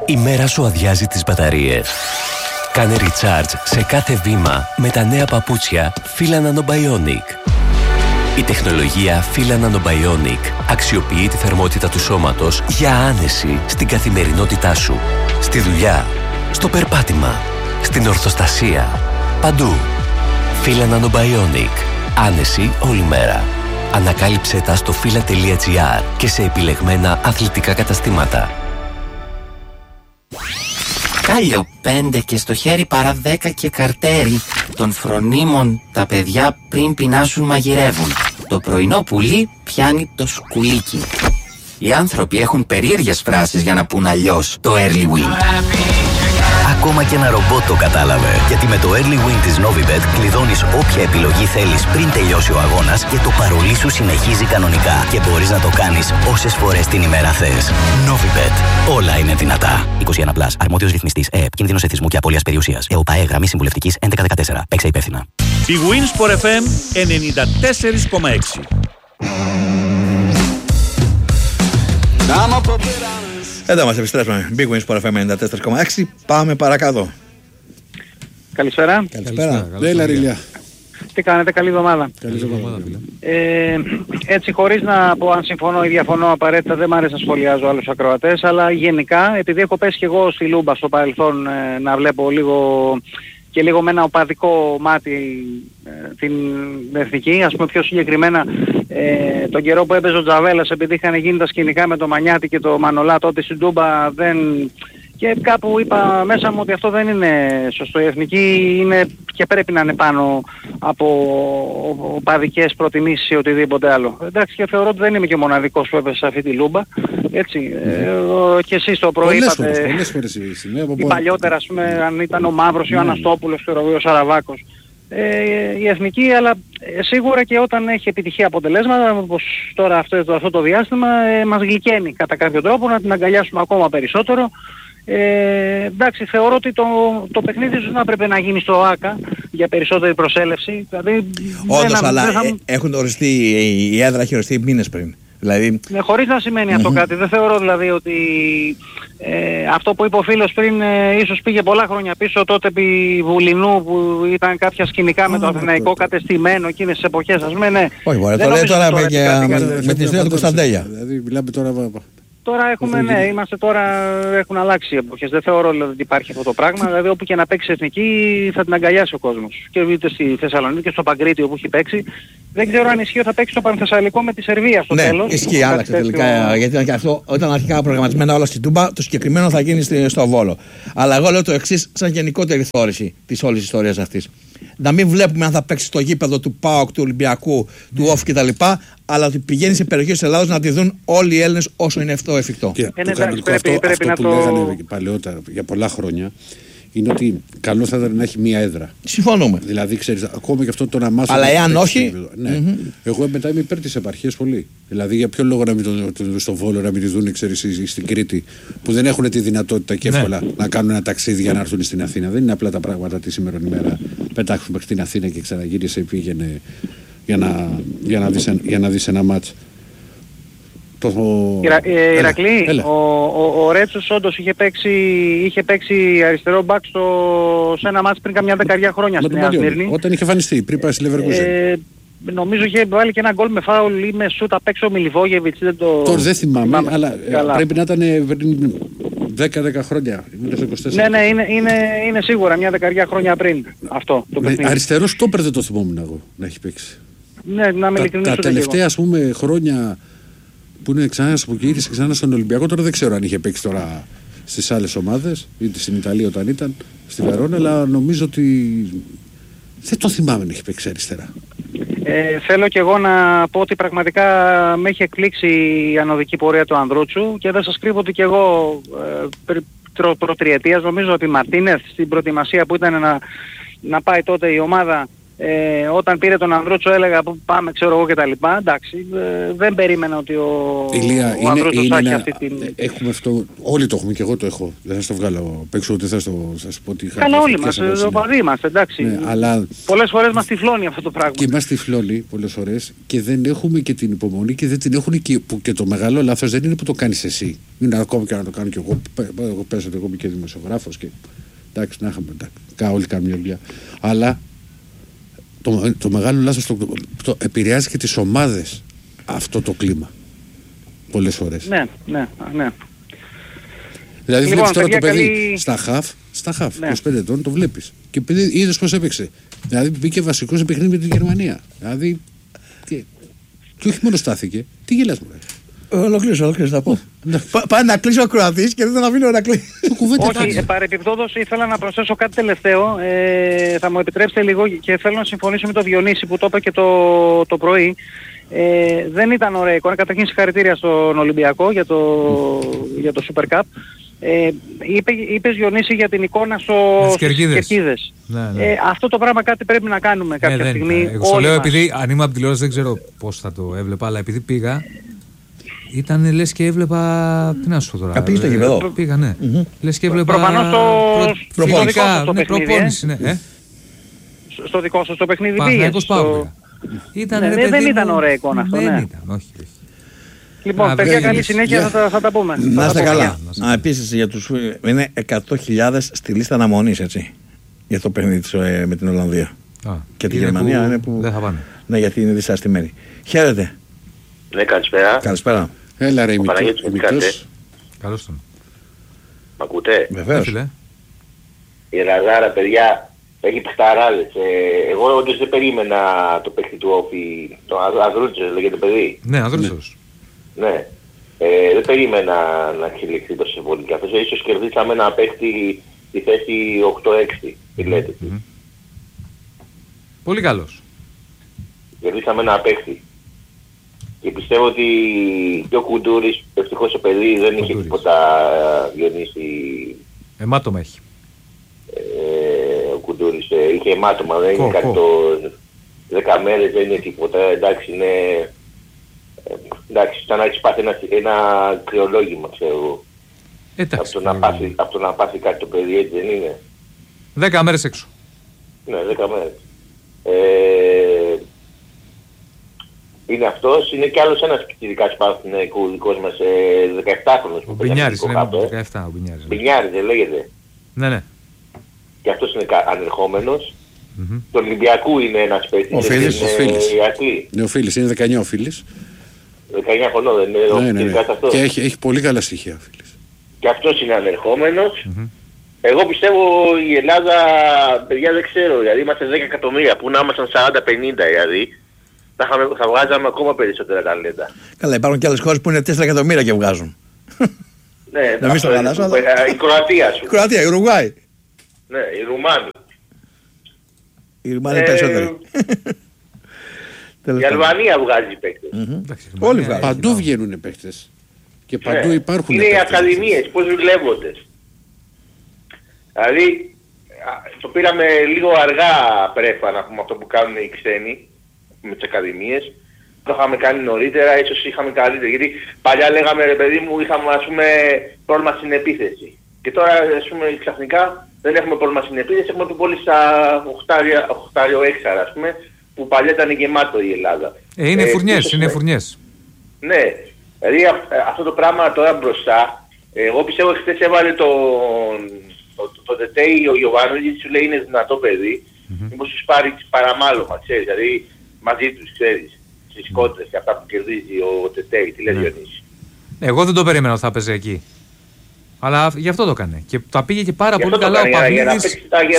Η μέρα σου αδειάζει τις μπαταρίες. Κάνε recharge σε κάθε βήμα με τα νέα παπούτσια Fila Nanobionic. Η τεχνολογία Fila Nanobionic αξιοποιεί τη θερμότητα του σώματος για άνεση στην καθημερινότητά σου. Στη δουλειά, στο περπάτημα, στην ορθοστασία, παντού. Fila Nanobionic. Άνεση όλη μέρα. Ανακάλυψε τα στο fila.gr και σε επιλεγμένα αθλητικά καταστήματα. Κάλιο 5 και στο χέρι παρά 10 και καρτέρι. Των φρονίμων τα παιδιά πριν πεινάσουν μαγειρεύουν. Το πρωινό πουλί πιάνει το σκουλίκι. Οι άνθρωποι έχουν περίεργες φράσεις για να πουν αλλιώς το early win. Ακόμα και ένα ρομπότ το κατάλαβε. Γιατί με το early win της Novibet κλειδώνεις όποια επιλογή θέλεις πριν τελειώσει ο αγώνας και το παρολί σου συνεχίζει κανονικά. Και μπορείς να το κάνεις όσες φορές την ημέρα θες. Novibet. Όλα είναι δυνατά. 21+. Αρμόδιος ρυθμιστής ΕΕΠ. Κίνδυνος εθισμού και απώλειας περιουσίας. ΕΟΠΑΕ. Γραμμή συμβουλευτικής 1114. Παίξε υπεύθυνα. Η Winsport FM 94,6. Εδώ μας επιστρέφουμε. Big Wins Sport FM 94,6. Πάμε παρακάτω. Καλησπέρα. Καλησπέρα. Έλα Ρίλια. Τι κάνετε, καλή εβδομάδα. Καλή εβδομάδα. Έτσι, χωρίς να πω αν συμφωνώ ή διαφωνώ απαραίτητα, δεν μ' αρέσει να σχολιάζω άλλους ακροατές, αλλά γενικά, επειδή έχω πέσει και εγώ στη Λούμπα στο παρελθόν να βλέπω λίγο με ένα οπαδικό μάτι την εθνική, ας πούμε πιο συγκεκριμένα τον καιρό που έπαιζε ο Τζαβέλας, επειδή είχαν γίνει τα σκηνικά με το Μανιάτη και το Μανολά τότε στην Τούμπα, και κάπου είπα μέσα μου ότι αυτό δεν είναι σωστό. Η εθνική είναι και πρέπει να είναι πάνω από οπαδικές προτιμήσεις ή οτιδήποτε άλλο. Εντάξει, και θεωρώ ότι δεν είμαι και ο μοναδικός που έπεσε σε αυτή τη Λούμπα. Έτσι, και εσείς το πρωί είπατε, παλιότερα, ας πούμε, αν ήταν ο Μαύρος ή ο Αναστόπουλος, ο Σαραβάκος. Η εθνική, αλλά σίγουρα και όταν έχει επιτυχία αποτελέσματα, όπως τώρα αυτό το διάστημα, μας γλυκαίνει κατά κάποιο τρόπο να την αγκαλιάσουμε ακόμα περισσότερο. Εντάξει, θεωρώ ότι το παιχνίδι ίσως να πρέπει να γίνει στο ΆΚΑ για περισσότερη προσέλευση. Δηλαδή, όντως, αλλά έχουν οριστεί, η έδρα έχει οριστεί μήνες πριν. Δηλαδή... χωρίς να σημαίνει αυτό κάτι. Δεν θεωρώ δηλαδή ότι αυτό που είπε ο φίλος πριν ίσως πήγε πολλά χρόνια πίσω, τότε επί Βουλινού που ήταν κάποια σκηνικά με το αθηναϊκό κατεστημένο εκείνες τις εποχές, ας πούμε, ναι. Όχι, μπορεί, το λέει τώρα με την ιστορία του Κωνσταντέλια. Δηλαδή μιλάμε τώρα... Τώρα έχουμε, ναι, είμαστε τώρα, έχουν αλλάξει οι εποχές. Δεν θεωρώ δηλαδή, ότι υπάρχει αυτό το πράγμα. Δηλαδή όπου και να παίξει εθνική θα την αγκαλιάσει ο κόσμος. Και είτε στη Θεσσαλονίκη και στο Παγκρίτιο που έχει παίξει. Δεν ξέρω αν ισχύει θα παίξει στο Πανθεσσαλικό με τη Σερβία στο τέλος. Ναι, ισχύει, άλλαξε τελικά. Γιατί ήταν και αυτό, όταν αρχικά προγραμματισμένα όλα στην Τούμπα, το συγκεκριμένο θα γίνει στο Βόλο. Αλλά εγώ λέω το εξής, σαν γενικότερη θεώρηση της όλης ιστορίας αυτής. Να μην βλέπουμε αν θα παίξει στο γήπεδο του ΠΑΟΚ, του Ολυμπιακού, του ΟΦ κτλ. Αλλά ότι πηγαίνει σε περιοχές της Ελλάδος να τη δουν όλοι οι Έλληνες όσο είναι αυτό εφικτό. Και το κανονικό αυτό που λέγανε παλαιότερα για πολλά χρόνια είναι ότι καλό θα ήταν να έχει μία έδρα. Συμφωνούμε. Δηλαδή, ξέρεις, ακόμα και αυτό το να μάθουμε. Αλλά εάν όχι. Ναι. Εγώ μετά είμαι υπέρ της επαρχίας πολύ. Δηλαδή, για ποιο λόγο να μην το δουν στο Βόλο, να μην τη δουν, ξέρεις, στην Κρήτη, που δεν έχουν τη δυνατότητα και εύκολα να κάνουν ένα ταξίδι για να έρθουν στην Αθήνα. Δεν είναι απλά τα πράγματα τη σημερινή ημέρα. Πετάξουμε μέχρι την Αθήνα και ξαναγύρισε, πήγαινε για να δεις ένα μάτς. Ηρακλή, ο Ρέτσος όντως είχε παίξει αριστερό μπακ σε ένα μάτς πριν καμιά δεκαριά χρόνια στη Νέα Σμύρνη. Όταν είχε εμφανιστεί, πριν πάει στη Λεβερκούζεν. Νομίζω είχε βάλει και ένα γκολ με φάουλ ή με σούτ απ' έξω ο Μιλιβόγεβιτς. Τώρα δεν θυμάμαι, αλλά πρέπει να ήταν πριν 10 χρόνια. Ναι, είναι σίγουρα μια δεκαριά χρόνια πριν αυτό το παιχνίδι. Αριστερό στόπερ δεν το θυμόμουν εγώ να έχει παίξει. Ναι, να με ειλικρινής. Τα τελευταία, ας πούμε, χρόνια που είναι ξανά στον Ολυμπιακό, τώρα δεν ξέρω αν είχε παίξει τώρα στις άλλες ομάδες, είτε στην Ιταλία όταν ήταν, στη Βερόνα, αλλά νομίζω ότι δεν το θυμάμαι να έχει παίξει αριστερά. Θέλω και εγώ να πω ότι πραγματικά με έχει εκπλήξει η ανωδική πορεία του Ανδρούτσου και δεν σας κρύβω ότι και εγώ προτριετίας νομίζω ότι Μαρτίνεθ στην προετοιμασία που ήταν να πάει τότε η ομάδα, όταν πήρε τον Ανδρούτσο έλεγα πάμε ξέρω εγώ και τα λοιπά. Εντάξει, δεν περίμενα ότι ο Ανδρούτσος θα έχει αυτή την... Έχουμε αυτό, όλοι το έχουμε και εγώ το έχω. Δεν θα στο βγάλω παίξω ούτε θα σου πω ότι είχα... Καλά όλοι μας, οπαδοί είμαστε, εντάξει. Ναι, αλλά... Πολλές φορές μας τυφλώνει αυτό το πράγμα. Και μας τυφλώνει πολλές φορές και δεν έχουμε και την υπομονή και δεν την έχουν και το μεγάλο λάθος δεν είναι που το κάνεις εσύ. Είναι ακόμα και να το κάνω κι εγώ. Εγώ παίζω ότι εγώ είμαι και δημοσιογράφος και εντάξει, να είχαμε. Όλοι κάνουν μια δουλειά. Αλλά το μεγάλο λάθος το επηρεάζει και τις ομάδες αυτό το κλίμα. Πολλές φορές. Ναι. Δηλαδή Λοιπόν, βλέπεις τώρα το παιδί καλή... στα χαφ, Ναι. 25 ετών, το βλέπεις. Και επειδή είδες πώς έπαιξε. Δηλαδή μπήκε βασικό σε παιχνίδι με την Γερμανία. Δηλαδή. Και όχι μόνο στάθηκε. Τι γελάς μου, Ολοκλήρωσε, θα πω. Πάει να κλείσει ο Κροατής και δεν τον αφήνω να κλείσει. Όχι, παρεπιπτόντως ήθελα να προσθέσω κάτι τελευταίο. Θα μου επιτρέψετε λίγο και θέλω να συμφωνήσω με τον Διονύση που το είπε και το πρωί. Δεν ήταν ωραία εικόνα. Καταρχήν συγχαρητήρια στον Ολυμπιακό για το Super Cup. Είπες Διονύση για την εικόνα στους Κερκίδες. Ναι. Αυτό το πράγμα κάτι πρέπει να κάνουμε κάποια στιγμή. Εγώ το λέω επειδή αν είμαι από τηλεόραση δεν ξέρω πώς θα το έβλεπα, αλλά επειδή πήγα ήταν λες και έβλεπα. Τι να σου πω τώρα. Πήγες στο γηπεδό. Πήγα, ναι. Λες και έβλεπα. Προφανώς στο δικό σας το παιχνίδι. Προπόνηση, ναι. Στο δικό σας το παιχνίδι πήγες. Δεν ήταν ωραία εικόνα αυτό. Δεν ήταν, όχι. Λοιπόν, παιδιά, καλή συνέχεια, θα τα πούμε. Να είστε καλά. Επίσης για τους. Είναι 100.000 στη λίστα αναμονής, έτσι. Για το παιχνίδι με την Ολλανδία. Και τη Γερμανία είναι που. Δεν θα πάνε. Ναι, γιατί είναι δυσαρεστημένοι. Χαίρετε. Ναι, καλησπέρα. Καλησπέρα. Έλα ρε, Μητός. Καλώς τον. Μ' ακούτε? Βεβαίως. Η Ραζάρα, παιδιά, έχει παιχταράδες. Εγώ όντως δεν περίμενα το παίχτη του Όφη, το Ανδρούτσος λέγεται παιδί. Ναι, Ανδρούτσος. Ναι. Δεν περίμενα να εξελιχθεί τόσο πολύ. Καθώς ίσως κερδίσαμε ένα παίχτη στη θέση 8-6. Τι λέτε. Πολύ καλός. Κερδίσαμε ένα παίχτη. Και πιστεύω ότι και ο Κουντούρης, ευτυχώς το παιδί δεν είχε τίποτα Διονύση. Αιμάτωμα έχει. Ο Κουντούρης είχε αιμάτωμα, δεν είναι κάτι το 10 μέρες, δεν είναι τίποτα. Εντάξει, είναι. Εντάξει, σαν να έχεις πάθει ένα κρυολόγημα, ξέρω εγώ. Από το να πάθει κάτι το παιδί, έτσι δεν είναι. 10 μέρες έξω. Ναι, 10 μέρες. Είναι αυτός, είναι κι άλλος ένας πιτσιρικάς Παναθηναϊκού δικός μας, 17χρονος. Ο Μπινιάρης είναι 17, ο Μπινιάρης. Μπινιάρης δεν λέγεται. Ναι. Και αυτός είναι ανερχόμενος. Του Ολυμπιακού είναι ένας παίκτης. Ο Φίλης. Ναι, ο Φίλης, είναι 19 ο Φίλης. 19 χρονών δεν είναι ο πιτσιρικάς αυτός. Και έχει πολύ καλά στοιχεία ο Φίλης. Και αυτός είναι ανερχόμενος. Εγώ πιστεύω η Ελλάδα, παιδιά δεν ξέρω, δηλαδή είμαστε 10 εκατομμύρια, που να ήμασταν 40-50 δηλαδή. Θα βγάζαμε ακόμα περισσότερα ταλέντα. Καλά, υπάρχουν και άλλες χώρες που είναι 4 εκατομμύρια και βγάζουν. Ναι, να μην στο χαλάσω. Η Κροατία σου. Η Κροατία, η Ουρουγουάη. Ναι, οι Ρουμάνοι. Οι Ρουμάνοι περισσότεροι. Η Αλβανία βγάζει παίκτες. Όλοι βγάζουν. Παντού βγαίνουν παίκτες. Και παντού υπάρχουν είναι παίκτες. Οι ακαδημίες, πώς δουλεύονται. Δηλαδή, το πήραμε λίγο αργά πρέφα να πούμε αυτό που κάνουν οι ξένοι με τις ακαδημίες. Το είχαμε κάνει νωρίτερα, ίσως είχαμε καλύτερα. Γιατί παλιά λέγαμε ρε παιδί μου, είχαμε ας πούμε πρόβλημα στην επίθεση. Και τώρα ας πούμε ξαφνικά δεν έχουμε πρόβλημα στην επίθεση, έχουμε το πολύ στα 8-6 ας πούμε, που παλιά ήταν γεμάτο η Ελλάδα. Είναι φουρνιές, είναι φουρνιές. Ναι, δηλαδή αυτό το πράγμα τώρα μπροστά, εγώ πιστεύω χθες έβαλε το Τετέι, ο Γιωβάνοβιτς σου λέει είναι δυνατό παιδί, μήπως τους πάρει παραμάλωμα, ξέρεις, δηλαδή μαζί τους, ξέρεις, στις κόντρες και αυτά που κερδίζει ο Τετέι, τι λέει Διονύση. Εγώ δεν το περίμενα ότι θα παίζει εκεί. Αλλά γι' αυτό το έκανε. Και τα πήγε και πάρα πολύ καλά ο Παυλίδης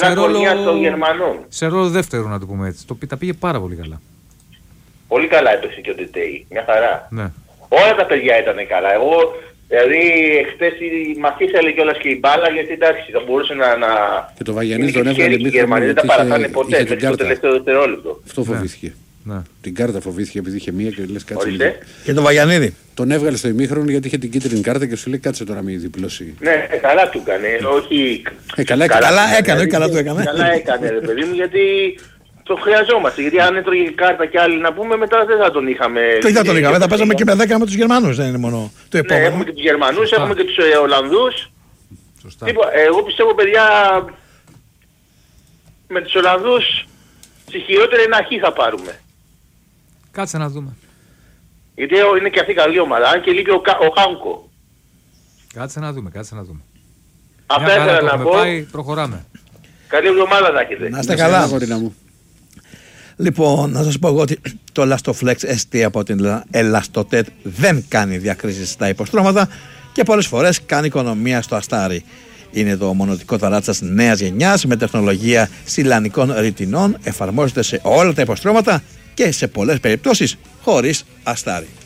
σε ρόλο δεύτερο, να το πούμε έτσι. Τα πήγε πάρα πολύ καλά. Πολύ καλά έπαιξε και ο Τετέι, μια χαρά. Ναι. Όλα τα παιδιά ήταν καλά. Εγώ δηλαδή χτες μας ήθελε κιόλας και η μπάλα, γιατί εντάξει θα μπορούσε να... Και το Βαγιανίδη τον έβγαλε μήχρονο. Η Γερμανία δεν τα παραθάνε ποτέ, μέχρι το τελευταίο δευτερόλεπτο. Αυτό φοβήθηκε. Ναι. Την κάρτα φοβήθηκε επειδή είχε μία και λες κάτσε. Και το Βαγιανίδη. Τον έβγαλε στο ημίχρονο γιατί είχε την κίτρινη κάρτα και σου λέει κάτσε τώρα μην διπλώσει. Ναι, καλά του έκανε. Όχι. Καλά έκανε. Καλά έκανε, ρε παιδί μου, γιατί το χρειαζόμαστε. Γιατί αν έτρωγε κάρτα κι άλλοι να πούμε, μετά δεν θα τον είχαμε. Το δεν θα τον είχαμε, θα παίζαμε και με 10 με τους Γερμανούς, δεν είναι μόνο το επόμενο. Ναι, έχουμε και τους Γερμανούς, έχουμε και τους Ολλανδούς. Σωστά. Εγώ πιστεύω, παιδιά, με τους Ολλανδούς στη χειρότερη ένα χ θα πάρουμε. Κάτσε να δούμε. Γιατί είναι και αυτή καλή ομάδα, αν και λείπει ο Χάνκο. Κάτσε να δούμε. Αυτά ήθελα να πω. Προχωράμε. Καλή εβδομάδα να έχετε. Να είστε καλά. Μου. Λοιπόν, να σας πω εγώ ότι το Elastoflex ST από την Elastotet δεν κάνει διακρίσεις στα υποστρώματα και πολλές φορές κάνει οικονομία στο αστάρι. Είναι το μονοτικό ταράτσας νέας γενιάς με τεχνολογία σιλανικών ρητινών, εφαρμόζεται σε όλα τα υποστρώματα και σε πολλές περιπτώσεις χωρίς αστάρι.